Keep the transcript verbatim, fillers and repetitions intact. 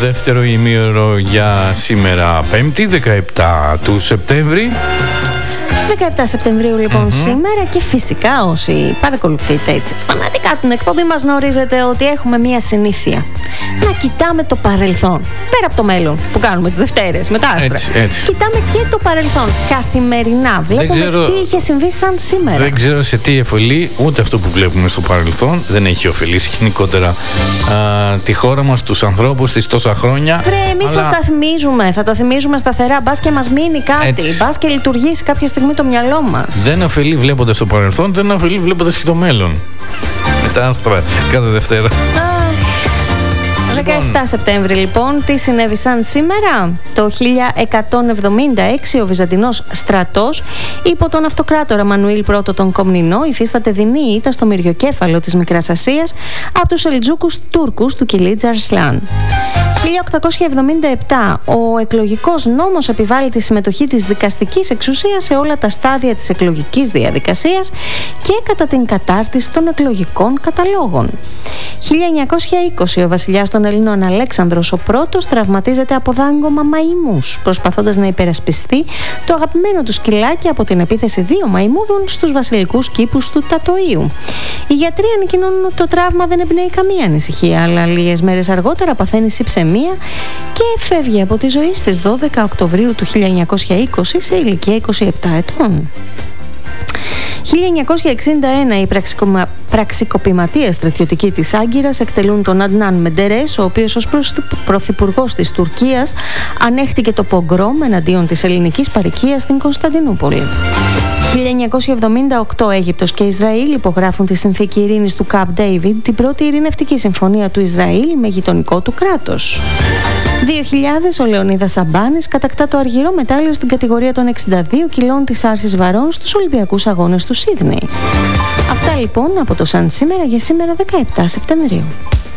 δεύτερο ημίωρο για σήμερα, Πέμπτη, δεκαεπτά του Σεπτέμβρη. δεκαεπτά Σεπτεμβρίου λοιπόν mm-hmm. σήμερα, και φυσικά όσοι παρακολουθείτε έτσι φανατικά την εκπομπή μας γνωρίζετε ότι έχουμε μία συνήθεια: να κοιτάμε το παρελθόν. Πέρα από το μέλλον που κάνουμε τις Δευτέρες με τα άστρα, έτσι, έτσι. κοιτάμε και το παρελθόν καθημερινά. Βλέπουμε ξέρω, τι είχε συμβεί σαν σήμερα. Δεν ξέρω σε τι ωφελεί ούτε αυτό που βλέπουμε στο παρελθόν. Δεν έχει ωφελήσει γενικότερα α, τη χώρα μας, τους ανθρώπους της τόσα χρόνια. Βρε, εμείς αλλά... θα τα θυμίζουμε, θα τα θυμίζουμε σταθερά. Μπας και μας μείνει κάτι, μπας και λειτουργήσει κάποια στιγμή το μυαλό μας. Δεν ωφελεί βλέποντας το παρελθόν, δεν ωφελεί βλέποντας και το μέλλον. Με τα άστρα κάθε Δευτέρα. δεκαεπτά Σεπτέμβρη λοιπόν, τι συνέβη σαν σήμερα? Το χίλια εκατόν εβδομήντα έξι ο Βυζαντινός στρατός υπό τον αυτοκράτορα Μανουήλ πρώτο τον Κομνηνό υφίσταται δεινή ήττα στο μυριοκέφαλο της Μικράς Ασίας από τους Σελτζούκους Τούρκους του Κιλίτζ Αρσλάν. χίλια οκτακόσια εβδομήντα επτά ο εκλογικός νόμος επιβάλλει τη συμμετοχή της δικαστικής εξουσίας σε όλα τα στάδια της εκλογικής διαδικασίας και κατά την κατάρτιση των εκλογικών καταλόγων. χίλια εννιακόσια είκοσι ο βασιλιάς των Ελλήνων Αλέξανδρος ο πρώτος τραυματίζεται από δάγκωμα μαϊμούς, προσπαθώντας να υπερασπιστεί το αγαπημένο του σκυλάκι από την επίθεση δύο μαϊμούδων στους βασιλικούς κήπους του Τατοΐου. Οι γιατροί ανακοινώνουν ότι το τραύμα δεν εμπνέει καμία ανησυχία, αλλά λίγες μέρες αργότερα παθαίνει συψαιμία και φεύγει από τη ζωή στις δώδεκα Οκτωβρίου του χίλια εννιακόσια είκοσι σε ηλικία είκοσι επτά ετών. χίλια εννιακόσια εξήντα ένα οι πραξικομα... πραξικοπηματίες στρατιωτικοί της Άγκυρας εκτελούν τον Αντνάν Μεντερές, ο οποίος ως πρωθυπουργός της Τουρκίας ανέχτηκε το πογκρόμ εναντίον της ελληνικής παροικίας στην Κωνσταντινούπολη. χίλια εννιακόσια εβδομήντα οκτώ Αίγυπτος και Ισραήλ υπογράφουν τη συνθήκη ειρήνης του Καμπ Ντέιβιντ, την πρώτη ειρηνευτική συμφωνία του Ισραήλ με γειτονικό του κράτος. δύο χιλιάδες ο Λεωνίδας Σαμπάνης κατακτά το αργυρό μετάλλιο στην κατηγορία των εξήντα δύο κιλών της άρσης βαρών στους Ολυμπιακούς Αγώνες του Σίδνεϊ. Αυτά λοιπόν από το Σαν σήμερα για σήμερα δεκαεπτά Σεπτεμβρίου.